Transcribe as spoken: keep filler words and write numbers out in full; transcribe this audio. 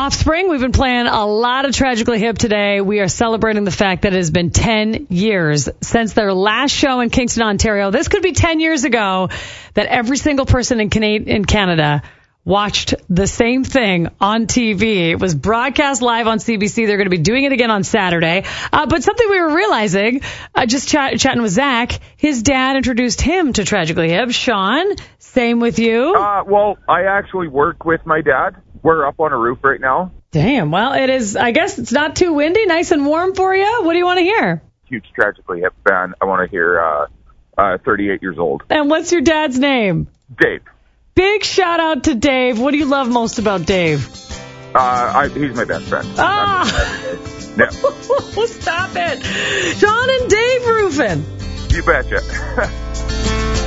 Offspring. We've been playing a lot of Tragically Hip today. We are celebrating the fact that it has been ten years since their last show in Kingston, Ontario. This could be ten years ago that every single person in Canada, in Canada watched the same thing on T V. It was broadcast live on C B C. They're going to be doing it again on Saturday. Uh, but something we were realizing, uh, just chat, chatting with Zach, his dad introduced him to Tragically Hip. Sean, same with you? Uh, well, I actually work with my dad. We're up on a roof right now. Damn. Well, it is, I guess it's not too windy, nice and warm for you. What do you want to hear? Huge Tragically Hip fan. I want to hear uh, uh, thirty-eight years old. And what's your dad's name? Dave. Big shout out to Dave. What do you love most about Dave? Uh, I, he's my best friend. Ah! Yeah. Stop it. Sean and Dave Rufin. You betcha.